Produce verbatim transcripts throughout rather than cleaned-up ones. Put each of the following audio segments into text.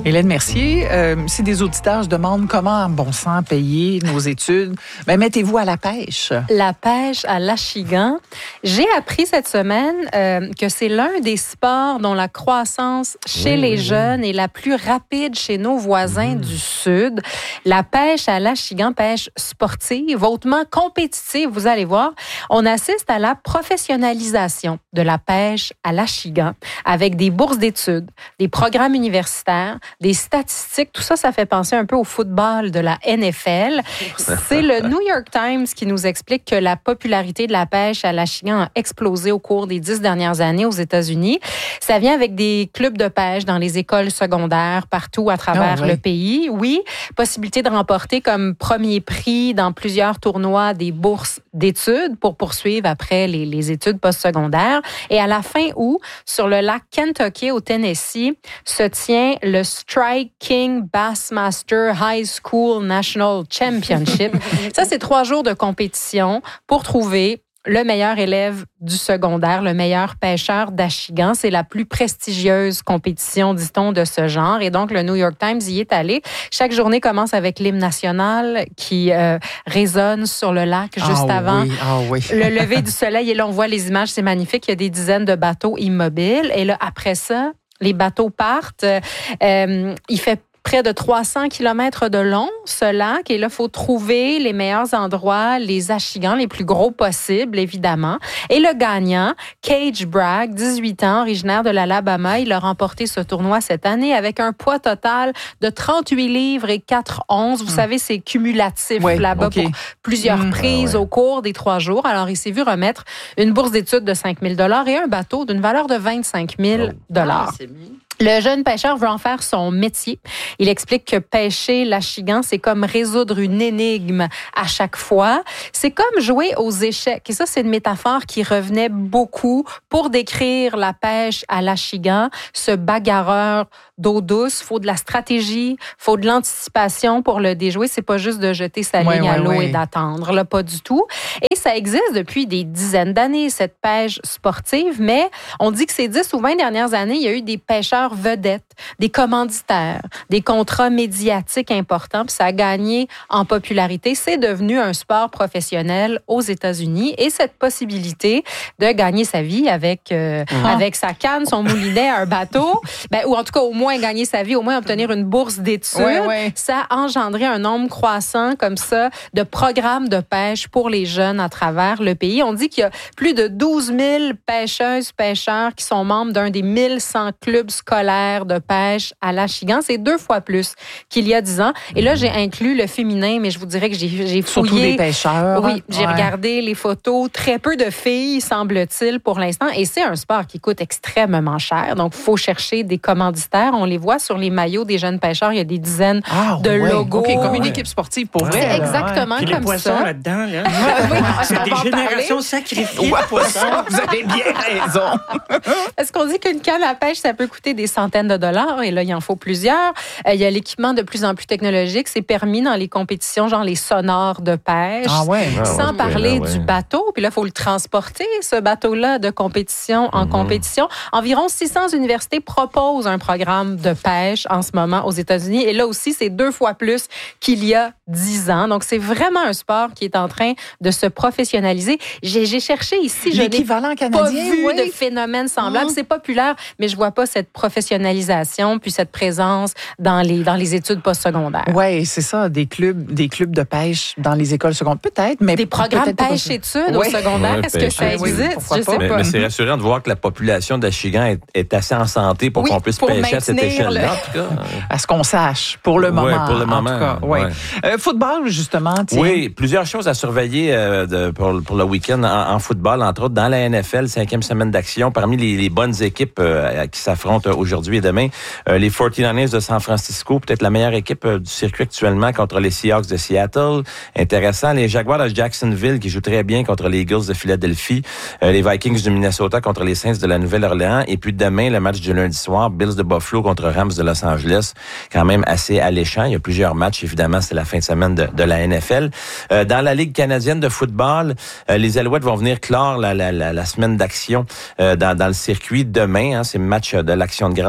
Hélène Mercier, euh, si des auditeurs se demandent comment, bon sang, payer nos études, ben mettez-vous à la pêche. La pêche à l'Achigan. J'ai appris cette semaine euh, que c'est l'un des sports dont la croissance chez oui, les oui, jeunes oui. est la plus rapide chez nos voisins mmh. du Sud. La pêche à l'Achigan, pêche sportive, hautement compétitive, vous allez voir. On assiste à la professionnalisation de la pêche à l'Achigan avec des bourses d'études, des programmes universitaires, des statistiques, tout ça, ça fait penser un peu au football de la N F L. C'est le New York Times qui nous explique que la popularité de la pêche à l'Achigan a explosé au cours des dix dernières années aux États-Unis. Ça vient avec des clubs de pêche dans les écoles secondaires partout à travers oh, oui. le pays. Oui, possibilité de remporter comme premier prix dans plusieurs tournois des bourses d'études pour poursuivre après les, les études postsecondaires. Et à la fin août, sur le lac Kentucky au Tennessee, se tient le Strike King Bassmaster High School National Championship. Ça, c'est trois jours de compétition pour trouver le meilleur élève du secondaire, le meilleur pêcheur d'Achigan. C'est la plus prestigieuse compétition, dit-on, de ce genre. Et donc, le New York Times y est allé. Chaque journée commence avec l'hymne national qui euh, résonne sur le lac juste ah, avant oui, ah, oui. le lever du soleil. Et là, on voit les images, c'est magnifique. Il y a des dizaines de bateaux immobiles. Et là, après ça, les bateaux partent. Euh, il fait près de trois cents kilomètres de long, ce lac. Et là, il faut trouver les meilleurs endroits, les Achigans les plus gros possibles, évidemment. Et le gagnant, Cage Bragg, dix-huit ans, originaire de l'Alabama, il a remporté ce tournoi cette année avec un poids total de trente-huit livres et quatre onces. Vous mmh. savez, c'est cumulatif ouais, là-bas okay. pour plusieurs mmh. prises ah ouais. au cours des trois jours. Alors, il s'est vu remettre une bourse d'études de cinq mille dollars et un bateau d'une valeur de vingt-cinq mille dollars. Oh. Ah, le jeune pêcheur veut en faire son métier. Il explique que pêcher l'Achigan, c'est comme résoudre une énigme à chaque fois. C'est comme jouer aux échecs. Et ça, c'est une métaphore qui revenait beaucoup pour décrire la pêche à l'Achigan. Ce bagarreur d'eau douce, il faut de la stratégie, il faut de l'anticipation pour le déjouer. C'est pas juste de jeter sa ouais, ligne ouais, à l'eau ouais. et d'attendre. Là, pas du tout. Et ça existe depuis des dizaines d'années, cette pêche sportive. Mais on dit que ces dix ou vingt dernières années, il y a eu des pêcheurs vedettes, des commanditaires, des contrats médiatiques importants, puis ça a gagné en popularité. C'est devenu un sport professionnel aux États-Unis et cette possibilité de gagner sa vie avec, euh, mmh. avec sa canne, son moulinet, un bateau, ben, ou en tout cas au moins gagner sa vie, au moins obtenir une bourse d'études, ouais, ouais. ça a engendré un nombre croissant comme ça de programmes de pêche pour les jeunes à travers le pays. On dit qu'il y a plus de douze mille pêcheuses, pêcheurs qui sont membres d'un des mille cent clubs scolaires de pêche à l'Achigan. C'est deux fois plus qu'il y a dix ans. Et là, j'ai inclus le féminin, mais je vous dirais que j'ai, j'ai fouillé. Surtout les pêcheurs. Oui, j'ai ouais. regardé les photos. Très peu de filles, semble-t-il, pour l'instant. Et c'est un sport qui coûte extrêmement cher. Donc, il faut chercher des commanditaires. On les voit sur les maillots des jeunes pêcheurs. Il y a des dizaines ah, de ouais. logos. OK, comme une équipe sportive pour vrai. C'est exactement ouais. comme les poissons ça. là-dedans, là. oui, c'est des générations sacrifiées de poissons. Vous avez bien raison. Est-ce qu'on dit qu'une canne à pêche, ça peut coûter des centaines de dollars? Et là, il en faut plusieurs. Euh, il y a l'équipement de plus en plus technologique. C'est permis dans les compétitions, genre les sonars de pêche. Ah ouais. Sans ah ouais, parler ouais. du bateau. Puis là, il faut le transporter, ce bateau-là, de compétition en mm-hmm. compétition. Environ six cents universités proposent un programme de pêche en ce moment aux États-Unis. Et là aussi, c'est deux fois plus qu'il y a dix ans. Donc, c'est vraiment un sport qui est en train de se professionnaliser. J'ai, j'ai cherché ici, je n'ai pas canadien, vu oui. de phénomène semblable. Mm-hmm. C'est populaire, mais je vois pas cette professionnalisation puis cette présence dans les, dans les études postsecondaires. Oui, c'est ça, des clubs, des clubs de pêche dans les écoles secondaires. Peut-être, mais... Des programmes pêche-études au oui. secondaire, ouais, est-ce que ça oui, existe? Oui, je sais mais, pas. mais c'est rassurant de voir que la population d'Achigan est, est assez en santé pour oui, qu'on puisse pour pêcher à cette échelle-là, le... en tout cas. À ce qu'on sache, pour le moment. Oui, pour le moment. En tout cas, ouais. Ouais. Euh, football, justement, tiens. Oui, plusieurs choses à surveiller euh, de, pour, pour le week-end en, en football, entre autres dans la N F L, cinquième semaine d'action, parmi les, les bonnes équipes euh, qui s'affrontent aujourd'hui et demain, euh, les forty-niners de San Francisco, peut-être la meilleure équipe euh, du circuit actuellement contre les Seahawks de Seattle. Intéressant, les Jaguars de Jacksonville qui jouent très bien contre les Eagles de Philadelphie, euh, les Vikings du Minnesota contre les Saints de la Nouvelle-Orléans, et puis demain, le match du lundi soir, Bills de Buffalo contre Rams de Los Angeles, quand même assez alléchant. Il y a plusieurs matchs, évidemment, c'est la fin de semaine de, de la N F L. Euh, dans la Ligue canadienne de football, euh, les Alouettes vont venir clore la, la, la, la semaine d'action euh, dans, dans le circuit demain. Hein, c'est le match de l'Action de grâce au Canada.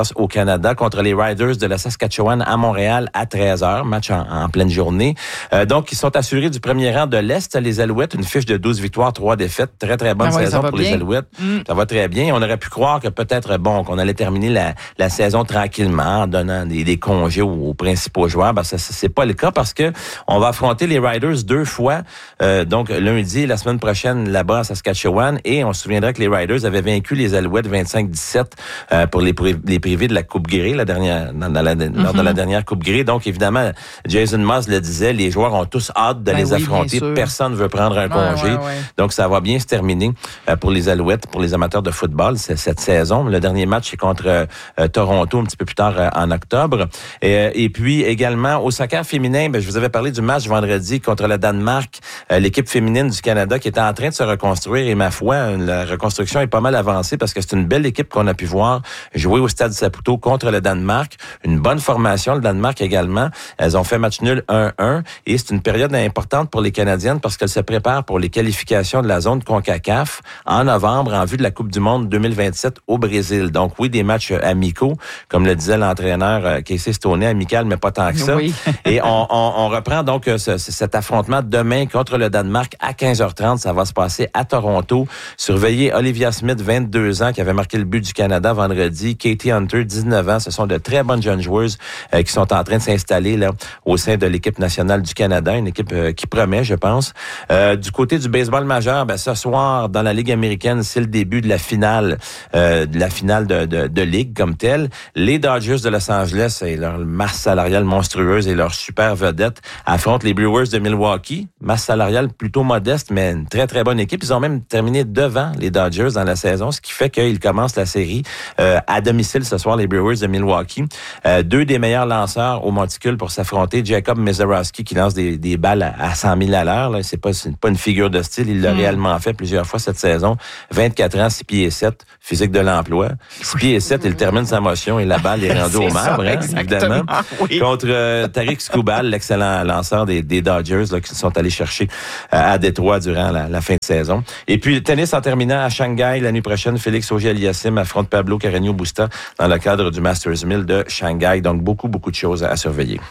Canada contre les Riders de la Saskatchewan à Montréal à treize heures, match en, en pleine journée. Euh, donc, ils sont assurés du premier rang de l'Est, les Alouettes, une fiche de douze victoires, trois défaites. Très, très bonne ah ouais, saison pour bien. les Alouettes. Mm. Ça va très bien. On aurait pu croire que peut-être, bon, qu'on allait terminer la, la saison tranquillement en donnant des, des congés aux, aux principaux joueurs. Ben, ça, c'est pas le cas parce que on va affronter les Riders deux fois, euh, donc lundi et la semaine prochaine là-bas à Saskatchewan. Et on se souviendra que les Riders avaient vaincu les Alouettes vingt-cinq dix-sept euh, pour les, les privés de la Coupe Grey, la dernière, dans, dans la, mm-hmm. lors de la dernière Coupe Grey. Donc, évidemment, Jason Moss le disait, les joueurs ont tous hâte de ben les oui, affronter. Personne ne veut prendre un ouais, congé. Ouais, ouais. Donc, ça va bien se terminer euh, pour les Alouettes, pour les amateurs de football c'est, cette saison. Le dernier match, c'est contre euh, Toronto un petit peu plus tard euh, en octobre. Et, et puis, également, au soccer féminin, ben, je vous avais parlé du match vendredi contre le Danemark, euh, l'équipe féminine du Canada qui était en train de se reconstruire. Et ma foi, la reconstruction est pas mal avancée parce que c'est une belle équipe qu'on a pu voir jouer au Stade Saputo contre le Danemark. Une bonne formation, le Danemark également. Elles ont fait match nul un un et c'est une période importante pour les Canadiennes parce qu'elles se préparent pour les qualifications de la zone CONCACAF en novembre en vue de la Coupe du monde deux mille vingt-sept au Brésil. Donc oui, des matchs amicaux, comme le disait l'entraîneur Casey Stoney, amical, mais pas tant que ça. Oui. Et on, on, on reprend donc ce, cet affrontement demain contre le Danemark à quinze heures trente. Ça va se passer à Toronto. Surveillez Olivia Smith, vingt-deux ans, qui avait marqué le but du Canada vendredi. Katie Hunter, dix-neuf ans. Ce sont de très bonnes jeunes joueuses euh, qui sont en train de s'installer là au sein de l'équipe nationale du Canada, une équipe euh, qui promet, je pense. Euh, du côté du baseball majeur, ben, ce soir, dans la Ligue américaine, c'est le début de la finale, euh, de la finale de, de, de Ligue comme telle. Les Dodgers de Los Angeles et leur masse salariale monstrueuse et leur super vedette affrontent les Brewers de Milwaukee. Masse salariale plutôt modeste, mais une très, très bonne équipe. Ils ont même terminé devant les Dodgers dans la saison, ce qui fait qu'ils commencent la série euh, à domicile ce soir, les Brewers de Milwaukee. Euh, deux des meilleurs lanceurs au monticule pour s'affronter. Jacob Mezorowski qui lance des, des balles à, à cent mille à l'heure. Là. C'est pas, c'est pas une figure de style. Il l'a mm. réellement fait plusieurs fois cette saison. vingt-quatre ans, six pieds et sept, physique de l'emploi. six pieds et sept, il termine sa motion et la balle est rendue au marbre, hein, évidemment. Oui. Contre euh, Tariq Skubal, l'excellent lanceur des, des Dodgers là, qui sont allés chercher euh, à Détroit durant la, la fin de saison. Et puis, le tennis en terminant à Shanghai l'année prochaine, Félix Auger-Aliassime affronte Pablo Carreño Busta dans le cadre du Masters mille de Shanghai. Donc, beaucoup, beaucoup de choses à, à surveiller.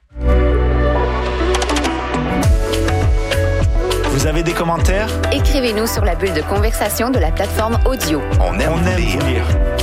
Vous avez des commentaires? Écrivez-nous sur la bulle de conversation de la plateforme audio. On aime, On aime lire. lire.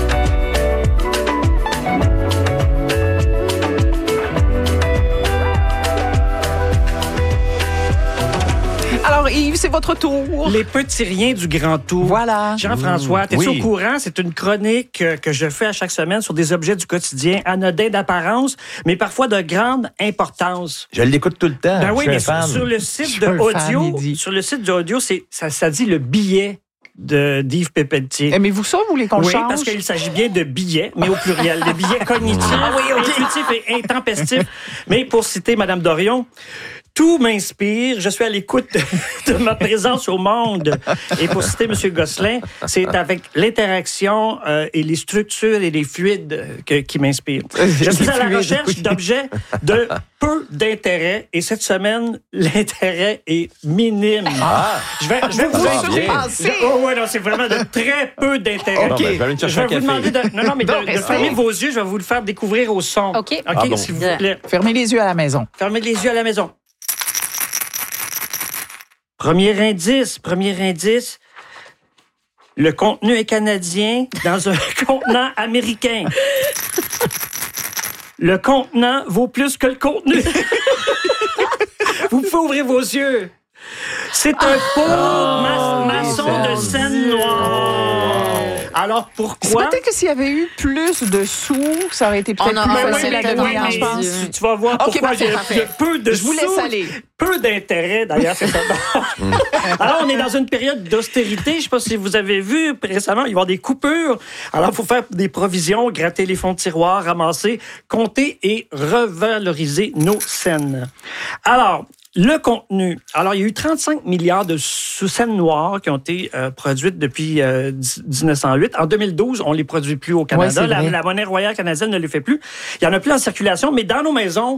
Alors, Yves, c'est votre tour. Les petits riens du Grand Tour. Voilà. Jean-François, mmh. t'es-tu oui. au courant? C'est une chronique que je fais à chaque semaine sur des objets du quotidien anodins d'apparence, mais parfois de grande importance. Je l'écoute tout le temps. Ben oui, je mais suis un sur, fan. sur le site de audio, sur le site d'audio, c'est ça, ça dit le billet de d'Yves Pépeltier. Aimez-vous ça, vous voulez qu'on oui, change? Oui, parce qu'il s'agit bien de billets, mais au pluriel. Des billets cognitifs, ah oui, okay. intuitifs et intempestifs. Mais pour citer Mme Dorion, tout m'inspire. Je suis à l'écoute de, de ma présence au monde. Et pour citer M. Gosselin, c'est avec l'interaction euh, et les structures et les fluides que, qui m'inspirent. Je suis à la recherche d'objets de peu d'intérêt. Et cette semaine, l'intérêt est minime. Ah. Je vais, je vais vous surpasser. Oh, ouais, non, c'est vraiment de très peu d'intérêt. OK. Ben, je vais, je vais vous demander de, non, non, mais de, de fermer vos yeux. Je vais vous le faire découvrir au son. OK. OK, ah bon. s'il vous plaît. Fermez les yeux à la maison. Fermez les yeux à la maison. Premier indice, premier indice, le contenu est canadien dans un contenant américain. Le contenant vaut plus que le contenu. Vous pouvez ouvrir vos yeux. C'est un pot oh, maçon de Seine-Noire. Alors, pourquoi? Peut-être que s'il y avait eu plus de sous, ça aurait été peut-être On plus a, facile oui, à mais, gagner, oui, je pense. Tu, tu vas voir pourquoi okay, il, y a, il y a peu de je vous laisse sous, aller. Peu d'intérêt, d'ailleurs, c'est ça. Alors, on est dans une période d'austérité. Je ne sais pas si vous avez vu récemment, il va y avoir des coupures. Alors, il faut faire des provisions, gratter les fonds de tiroir, ramasser, compter et revaloriser nos scènes. Alors, le contenu. Alors, il y a eu trente-cinq milliards de sous-scènes noires qui ont été euh, produites depuis euh, dix-neuf cent huit. En deux mille douze, on ne les produit plus au Canada. Ouais, la, la monnaie royale canadienne ne les fait plus. Il n'y en a plus en circulation, mais dans nos maisons,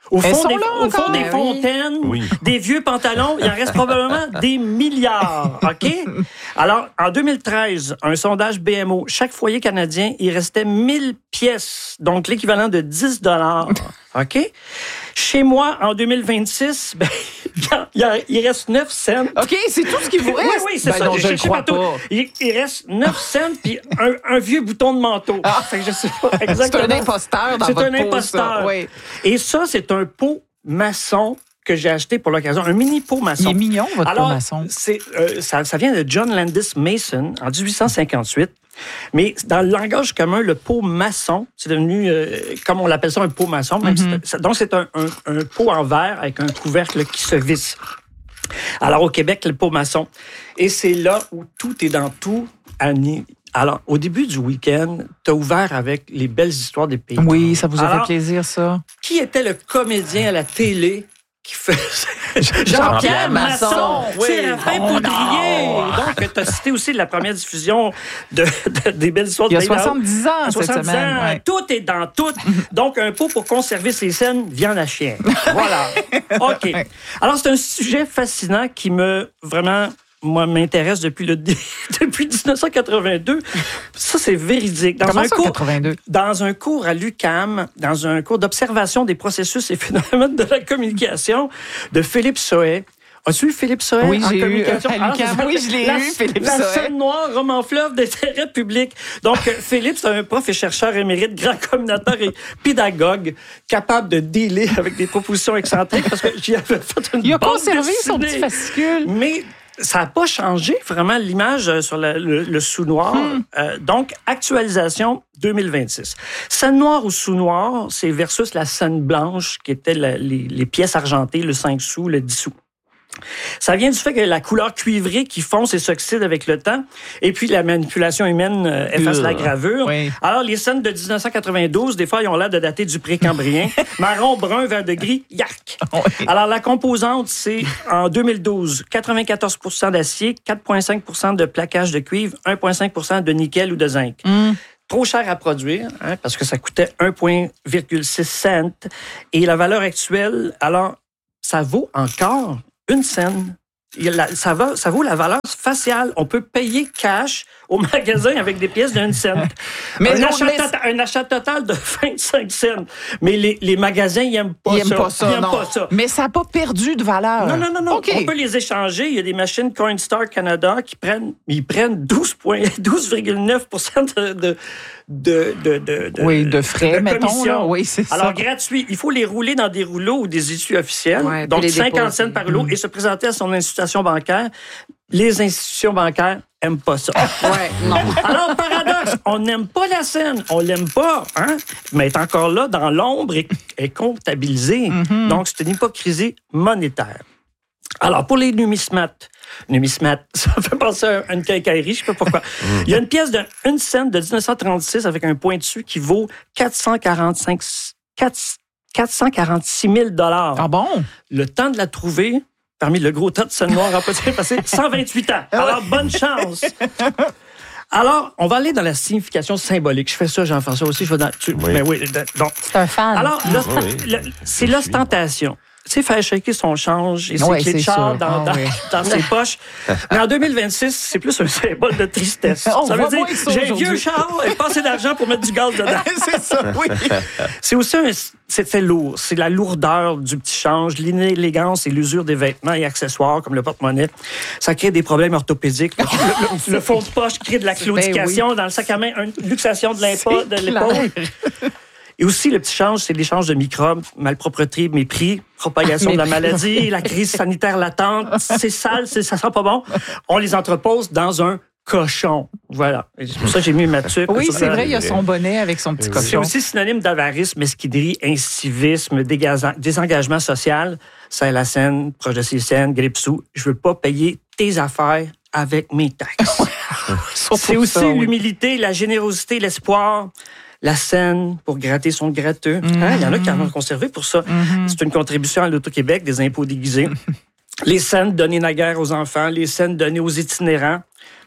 Au Elles fond, sont des, là au fond encore. des Ben oui. fontaines, Oui. des vieux pantalons, il en reste probablement des milliards. OK? Alors, en deux mille treize, un sondage B M O, chaque foyer canadien, il restait mille pièces, donc l'équivalent de dix dollars. OK? Chez moi, en deux mille vingt-six, ben, il, y a, il reste neuf cents. OK, c'est tout ce qui vous reste? Oui, oui, c'est Ben ça. non, J'ai je le cherché crois partout. pas. Il, il reste neuf cents puis un, un vieux bouton de manteau. Ah. Fait que je sais pas C'est exactement. un imposteur dans C'est votre un peau, imposteur. ça. Oui. Et ça, c'est un pot maçon que j'ai acheté pour l'occasion, un mini pot maçon. Il est mignon, votre Alors, pot maçon. c'est, euh, ça, ça vient de John Landis Mason en dix-huit cent cinquante-huit. Mais dans le langage commun, le pot maçon, c'est devenu, euh, comme on l'appelle ça, un pot maçon. Même Mm-hmm. si c'est- donc, c'est un, un, un pot en verre avec un couvercle qui se visse. Alors, au Québec, le pot maçon. Et c'est là où tout est dans tout. Annie. Alors, au début du week-end, tu as ouvert avec les belles histoires des pays. Oui, ça vous a Alors, fait plaisir, ça. Qui était le comédien à la télé qui faisait... Jean-Pierre Masson. Oui. Séraphin Poudrier. Donc, tu as cité aussi la première diffusion de, de- des belles histoires Il y a de pays d'Europe. soixante-dix ans cette soixante-dix semaine. ans, ouais. tout est dans tout. Donc, un pot pour conserver ses scènes, viande à chien. Voilà. OK. Alors, c'est un sujet fascinant qui me, vraiment, moi, m'intéresse depuis, le, dé- depuis dix-neuf cent quatre-vingt-deux. Ça, c'est véridique. Dans Comment un ça, cours, quatre-vingt-deux? dans un cours à l'U Q A M, dans un cours d'observation des processus et phénomènes de la communication de Philippe Sohet. As-tu eu Philippe Sohet Oui, en j'ai eu, communication? euh, à l'U Q A M. Ah, Oui, je l'ai la, eu, Philippe La Sohet. scène noire, roman fleuve d'intérêt public. Donc, euh, Philippe, c'est un prof et chercheur émérite, grand communateur et pédagogue, capable de dealer avec des propositions excentriques parce que j'y avais fait une Il a bande conservé son dessinée. petit fascicule. Mais ça n'a pas changé vraiment l'image euh, sur la- le, le sous-noir. Hmm. Euh, donc, actualisation deux mille vingt-six. Scène noire ou sous-noir, c'est versus la scène blanche qui était la- les, les pièces argentées, le cinq sous, le dix sous. Ça vient du fait que la couleur cuivrée qui fonce et s'oxyde avec le temps, et puis la manipulation humaine euh, efface Euh, la gravure. oui. Alors, les scènes de dix-neuf cent quatre-vingt-douze, des fois, ils ont l'air de dater du précambrien. Marron, brun, vert de gris, yark. Oui. Alors, la composante, c'est en deux mille douze, quatre-vingt-quatorze pour cent d'acier, quatre virgule cinq pour cent de plaquage de cuivre, un virgule cinq pour cent de nickel ou de zinc. Mm. Trop cher à produire, hein, parce que ça coûtait un virgule six cents. Et la valeur actuelle, alors, ça vaut encore une scène. Il y a la- Ça, va, ça vaut la valeur faciale. On peut payer cash au magasin avec des pièces d'une cent. Mais un, non, achat mais- total, un achat total de vingt-cinq cents. Mais les, les magasins, ils n'aiment pas, Il n'aime pas ça, Ils aiment non. pas ça. Mais ça n'a pas perdu de valeur. Non, non, non, non. OK. On peut les échanger. Il y a des machines Coinstar Canada qui prennent, ils prennent douze virgule neuf pour cent de, de, de, de, de, de- Oui, de frais, mettons, commission. là. Oui, c'est ça. Alors, gratuit. Il faut les rouler dans des rouleaux ou des issues officielles. Ouais, puis donc, les cinquante déposer. cents par rouleau et se présenter à son institution bancaire. Les institutions bancaires n'aiment pas ça. Ouais, non. Alors, paradoxe, on n'aime pas la scène, on l'aime pas, hein? Mais elle est encore là, dans l'ombre, et est comptabilisée. Mm-hmm. Donc, c'est une hypocrisie monétaire. Alors, pour les numismates, numismates, ça me fait penser à une quincaillerie, je sais pas pourquoi. Il y a une pièce de une cent de dix-neuf cent trente-six avec un point dessus qui vaut quatre cent quarante-cinq, quatre cent quarante-six mille dollars. Ah bon? Le temps de la trouver, parmi le gros tas de scènes noires, a peut-être passé cent vingt-huit ans. Alors, bonne chance. Alors, on va aller dans la signification symbolique. Je fais ça, Jean-François aussi. Je vais dans, tu, Oui. mais oui, de- donc. C'est un fan. Alors, l'ost- Oui, oui. le- c'est l'ostentation. Tu sais, faire shaker son change et ses Oui, clés de c'est char sûr. dans, Ah dans- oui. dans ses poches. Mais en deux mille vingt-six, c'est plus un symbole de tristesse. On ça veut voit dire, moins ça j'ai un aujourd'hui. vieux char et pas assez d'argent pour mettre du gaz dedans. c'est ça, oui. C'est aussi un, c'était lourd. C'est la lourdeur du petit change, l'inélégance et l'usure des vêtements et accessoires comme le porte-monnaie. Ça crée des problèmes orthopédiques. Le, le- le fond de poche crée de la claudication. Dans le sac à main, une luxation de l'impôt, de l'épaule. Et aussi, le petit change, c'est l'échange de microbes, malpropreté, mépris, propagation de la maladie, la crise sanitaire latente. C'est sale, c'est, ça sent pas bon. On les entrepose dans un cochon. Voilà. Et c'est pour ça que j'ai mis ma tuque. Oui, sur c'est la- vrai, il y a son bonnet avec son petit C'est cochon. aussi synonyme d'avarice, mesquinerie, incivisme, dégaza- désengagement social. Saint-Lacène, proche de Cécène, Grippe-Sous. Je veux pas payer tes affaires avec mes taxes. C'est aussi ça, oui. l'humilité, la générosité, l'espoir. La scène pour gratter son gratteux. Hein, il y en a qui en ont conservé pour ça. C'est une contribution à l'Auto-Québec, des impôts déguisés. Les scènes données naguère aux enfants, les scènes données aux itinérants.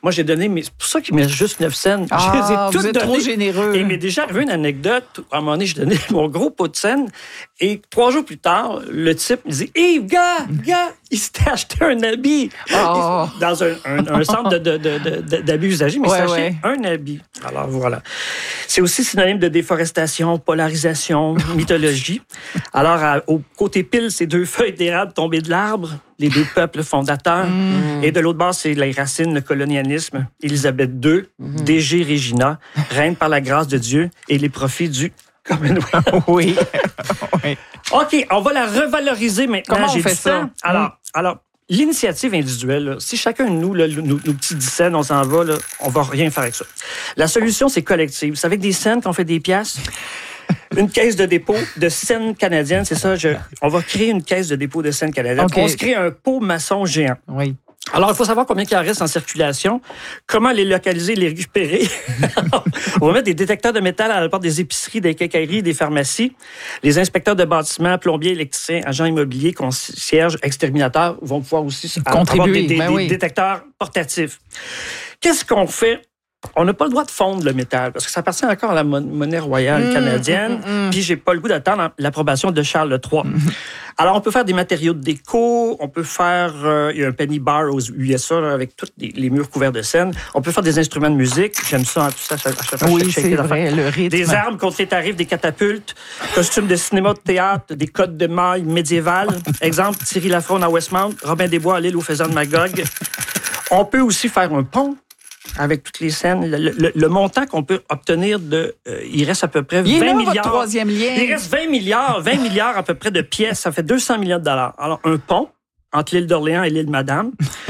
Moi, j'ai donné, mais c'est pour ça qu'il me reste juste neuf cents. Ah, je les ai toutes vous êtes données. trop généreux. Et il m'est déjà arrivé une anecdote. À un moment donné, je donnais mon gros pot de scène. Et trois jours plus tard, le type me dit « Hey, gars, gars, il s'était acheté un habit. Oh. » Dans un, un, un centre de, de, de, de, d'abus usagés, mais Ouais, il s'est acheté ouais. un habit. Alors, voilà. C'est aussi synonyme de déforestation, polarisation, mythologie. Alors, à, au côté pile, c'est deux feuilles d'érable tombées de l'arbre, les deux peuples fondateurs. Mm. Et de l'autre bord, c'est les racines, le colonialisme. Élisabeth deux, mm. D G Regina, reine par la grâce de Dieu et les profits du Commonwealth. Oui. oui. OK, on va la revaloriser maintenant. Comment on J'ai fait du ça? temps. Alors, alors, l'initiative individuelle, là, si chacun de nous, là, nos, nos petits dix cents, on s'en va, là, on va rien faire avec ça. La solution, c'est collective. C'est avec des cents qu'on fait des piastres. Une caisse de dépôt de scènes canadiennes, c'est ça. Je, on va créer une caisse de dépôt de scènes canadiennes. Okay. On se crée un pot maçon géant. Oui. Alors, il faut savoir combien il en reste en circulation, comment les localiser, les récupérer. On va mettre des détecteurs de métal à la porte des épiceries, des quincailleries, des pharmacies. Les inspecteurs de bâtiments, plombiers, électriciens, agents immobiliers, concierges, exterminateurs vont pouvoir aussi contribuer, avoir des, des, ben des oui. détecteurs portatifs. Qu'est-ce qu'on fait? On n'a pas le droit de fondre le métal parce que ça appartient encore à la monnaie royale mmh, canadienne. Mmh, mmh. Puis j'ai pas le goût d'attendre l'approbation de Charles trois. Mmh. Alors on peut faire des matériaux de déco, on peut faire euh, il y a un penny bar aux U S A là, avec tous les, les murs couverts de scène. On peut faire des instruments de musique. J'aime ça, tout ça. À chaque, à chaque, oui, chaque, chaque, c'est vrai, le rythme. Des armes contre les tarifs, des catapultes, costumes de cinéma, de théâtre, des codes de maille médiévales. Exemple, Thierry Lafronde à Westmount, Robin des Bois à l'île aux faisans de Magog. On peut aussi faire un pont avec toutes les scènes. Le, le, le montant qu'on peut obtenir de... Euh, il reste à peu près il vingt est là, milliards. Votre troisième lien. Il reste vingt milliards, vingt milliards à peu près de pièces. Ça fait deux cents millions de dollars. Alors, un pont entre l'île d'Orléans et l'île Madame,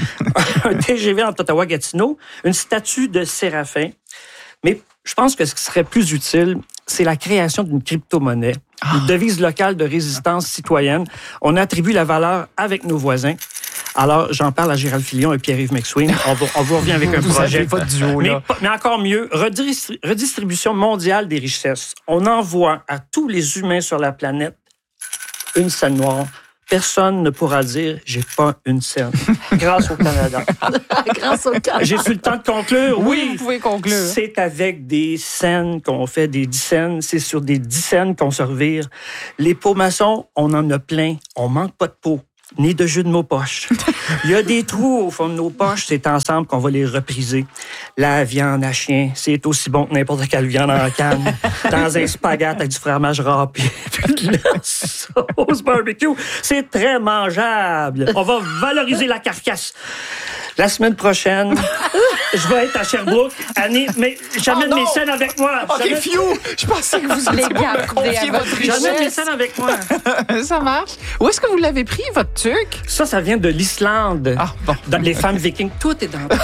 un T G V entre Ottawa-Gatineau, une statue de Séraphin. Mais je pense que ce qui serait plus utile, c'est la création d'une crypto-monnaie, ah. une devise locale de résistance citoyenne. On attribue la valeur avec nos voisins. Alors, j'en parle à Gérald Filion et Pierre-Yves McSween. On, va, on vous revient avec un vous projet. Avez votre duo, là. Mais, mais encore mieux, redistri- redistribution mondiale des richesses. On envoie à tous les humains sur la planète une scène noire. Personne ne pourra dire « j'ai pas une scène ». Grâce au Canada. Grâce au Canada. J'ai su le temps de conclure. Oui, Oui, vous pouvez conclure. C'est avec des scènes qu'on fait des dix scènes. C'est sur des dix scènes qu'on se revire. Les pots maçons, on en a plein. On manque pas de pots. Ni de jus de mots poches. Il y a des trous au fond de nos poches, c'est ensemble qu'on va les repriser. La viande à chien, c'est aussi bon que n'importe quelle viande en canne. Dans un spaghette avec du fromage râpé, puis de la sauce barbecue, c'est très mangeable. On va valoriser la carcasse. La semaine prochaine, je vais être à Sherbrooke. Annie, mais j'amène oh mes scènes avec moi. OK, J'amène... Fiu, je pensais que vous alliez me confier votre richesse. J'amène mes scènes avec moi. Ça marche. Où est-ce que vous l'avez pris, votre tuc? Ça, ça vient de l'Islande. Ah, bon. Dans les femmes vikings. Tout est dans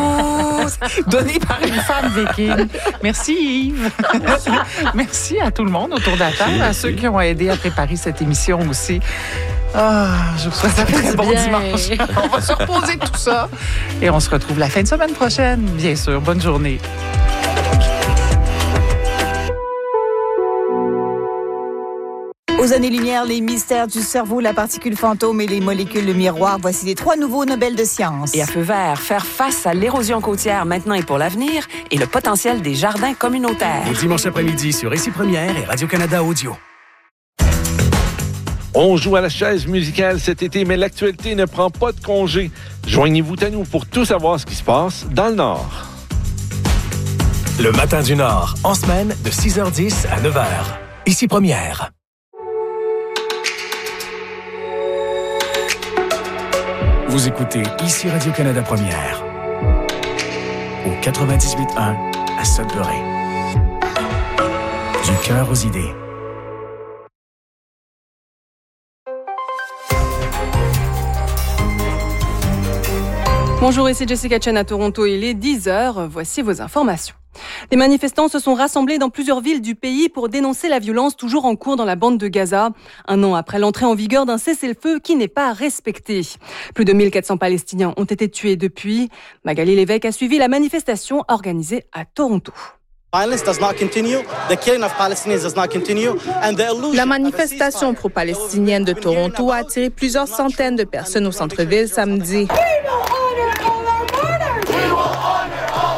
tout. Donné par une femme viking. Merci, Yves. Merci. Merci à tout le monde autour de la table, à ceux qui ont aidé à préparer cette émission aussi. Ah, je vous souhaite un très bon bien. dimanche. On va se reposer de tout ça. Et on se retrouve la fin de semaine prochaine, bien sûr. Bonne journée. Aux années-lumière, les mystères du cerveau, la particule fantôme et les molécules de miroir. Voici les trois nouveaux Nobel de sciences. Et à feu vert, faire face à l'érosion côtière maintenant et pour l'avenir et le potentiel des jardins communautaires. Le dimanche après-midi sur Ici Première et Radio-Canada Audio. On joue à la chaise musicale cet été, mais l'actualité ne prend pas de congé. Joignez-vous à nous pour tout savoir ce qui se passe dans le Nord. Le Matin du Nord, en semaine de six heures dix à neuf heures. Ici Première. Vous écoutez Ici Radio-Canada Première. Au quatre-vingt-dix-huit un à Sudbury. Du cœur aux idées. Bonjour, ici Jessica Chen à Toronto. Il est dix heures. Voici vos informations. Des manifestants se sont rassemblés dans plusieurs villes du pays pour dénoncer la violence toujours en cours dans la bande de Gaza, un an après l'entrée en vigueur d'un cessez-le-feu qui n'est pas respecté. Plus de mille quatre cents Palestiniens ont été tués depuis. Magali Lévesque a suivi la manifestation organisée à Toronto. La manifestation pro-palestinienne de Toronto a attiré plusieurs centaines de personnes au centre-ville samedi.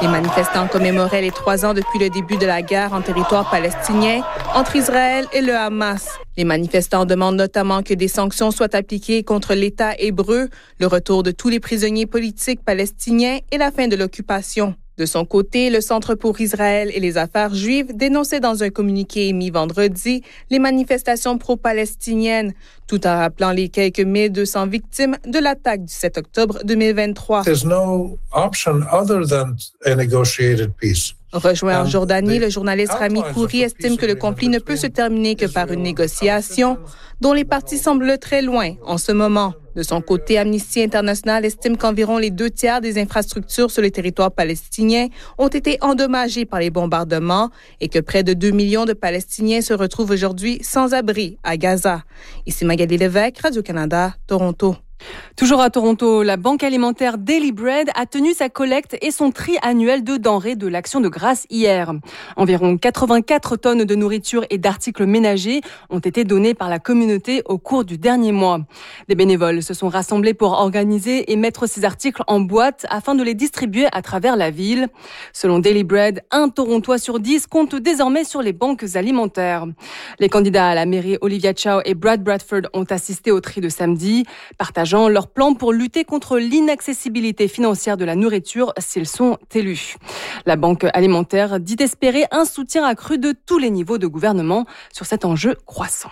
Les manifestants commémoraient les trois ans depuis le début de la guerre en territoire palestinien entre Israël et le Hamas. Les manifestants demandent notamment que des sanctions soient appliquées contre l'État hébreu, le retour de tous les prisonniers politiques palestiniens et la fin de l'occupation. De son côté, le Centre pour Israël et les affaires juives dénonçait dans un communiqué émis vendredi les manifestations pro-palestiniennes, tout en rappelant les quelques mille deux cents victimes de l'attaque du sept octobre deux mille vingt-trois. There's no option other than a negotiated peace. Rejoint en Jordanie, le journaliste Rami Khouri estime que le conflit ne peut se terminer que par une négociation dont les parties semblent très loin en ce moment. De son côté, Amnesty International estime qu'environ les deux tiers des infrastructures sur le territoire palestinien ont été endommagées par les bombardements et que près de deux millions de Palestiniens se retrouvent aujourd'hui sans abri à Gaza. Ici Magali Lévesque, Radio-Canada, Toronto. Toujours à Toronto, la banque alimentaire Daily Bread a tenu sa collecte et son tri annuel de denrées de l'Action de grâce hier. Environ quatre-vingt-quatre tonnes de nourriture et d'articles ménagers ont été donnés par la communauté au cours du dernier mois. Des bénévoles se sont rassemblés pour organiser et mettre ces articles en boîte afin de les distribuer à travers la ville. Selon Daily Bread, un Torontois sur dix compte désormais sur les banques alimentaires. Les candidats à la mairie Olivia Chow et Brad Bradford ont assisté au tri de samedi, partageant leur plan pour lutter contre l'inaccessibilité financière de la nourriture s'ils sont élus. La Banque alimentaire dit espérer un soutien accru de tous les niveaux de gouvernement sur cet enjeu croissant.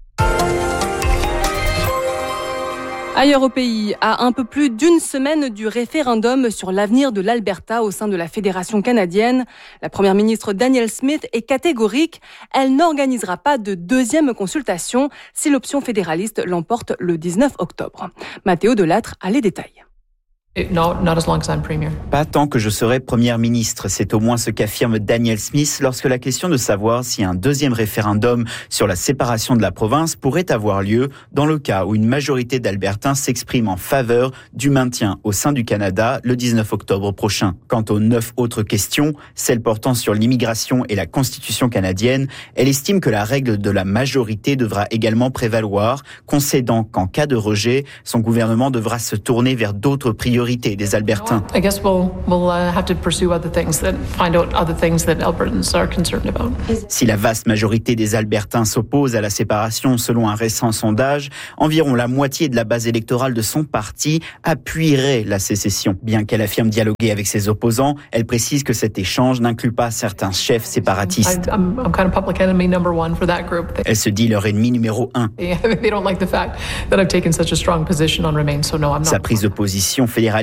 Ailleurs au pays, à un peu plus d'une semaine du référendum sur l'avenir de l'Alberta au sein de la Fédération canadienne, la première ministre Danielle Smith est catégorique. Elle n'organisera pas de deuxième consultation si l'option fédéraliste l'emporte le dix-neuf octobre. Mathéo Delattre a les détails. No, not as long as I'm premier. Pas tant que je serai première ministre, c'est au moins ce qu'affirme Danielle Smith lorsque la question de savoir si un deuxième référendum sur la séparation de la province pourrait avoir lieu dans le cas où une majorité d'Albertains s'exprime en faveur du maintien au sein du Canada le dix-neuf octobre prochain. Quant aux neuf autres questions, celles portant sur l'immigration et la Constitution canadienne, elle estime que la règle de la majorité devra également prévaloir, concédant qu'en cas de rejet, son gouvernement devra se tourner vers d'autres priorités des Albertains. I guess we'll, we'll uh, have to pursue other things that find out other things that Albertans are concerned about. Si la vaste majorité des Albertains s'oppose à la séparation selon un récent sondage, environ la moitié de la base électorale de son parti appuierait la sécession. Bien qu'elle affirme dialoguer avec ses opposants, elle précise que cet échange n'inclut pas certains chefs séparatistes. I'm, I'm kind of public enemy number one for that group. Elle se dit leur ennemi numéro un. They don't like the fact that I've taken such a strong position on Remain, so no, I'm not. Sa prise de position fédérale